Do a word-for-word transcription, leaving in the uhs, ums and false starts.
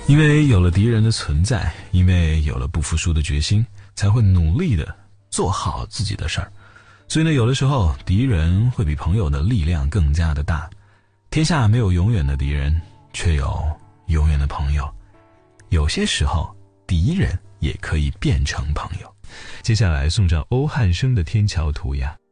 因为有了敌人的存在，因为有了不服输的决心，才会努力的做好自己的事儿。所以呢，有的时候敌人会比朋友的力量更加的大。天下没有永远的敌人，却有永远的朋友。有些时候，敌人也可以变成朋友。接下来送上欧汉声的《天桥图》呀。